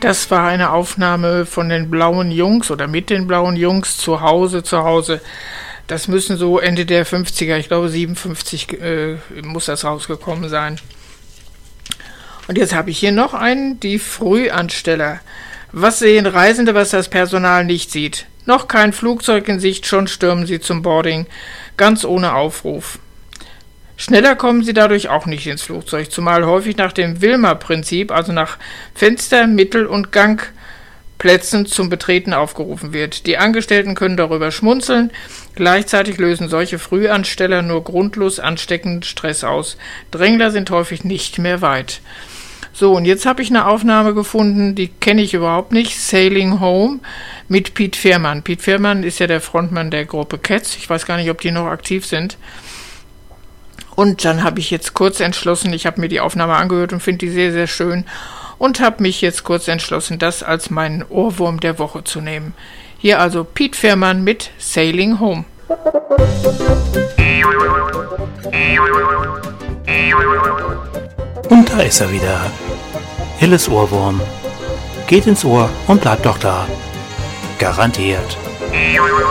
Das war eine Aufnahme von den Blauen Jungs oder mit den Blauen Jungs zu Hause. Das müssen so Ende der 50er, ich glaube 57 muss das rausgekommen sein. Und jetzt habe ich hier noch einen, die Frühansteller. Was sehen Reisende, was das Personal nicht sieht? Noch kein Flugzeug in Sicht, schon stürmen sie zum Boarding, ganz ohne Aufruf. Schneller kommen sie dadurch auch nicht ins Flugzeug, zumal häufig nach dem Wilmer-Prinzip, also nach Fenster-, Mittel- und Gangplätzen zum Betreten aufgerufen wird. Die Angestellten können darüber schmunzeln, gleichzeitig lösen solche Frühansteller nur grundlos ansteckenden Stress aus. Drängler sind häufig nicht mehr weit. So, und jetzt habe ich eine Aufnahme gefunden, die kenne ich überhaupt nicht, Sailing Home mit Piet Veerman. Piet Veerman ist ja der Frontmann der Gruppe Cats, ich weiß gar nicht, ob die noch aktiv sind. Und dann habe ich jetzt kurz entschlossen, ich habe mir die Aufnahme angehört und finde die sehr, sehr schön und habe mich jetzt kurz entschlossen, das als meinen Ohrwurm der Woche zu nehmen. Hier also Piet Veerman mit Sailing Home. Und da ist er wieder. Hilles Ohrwurm. Geht ins Ohr und bleibt doch da. Garantiert.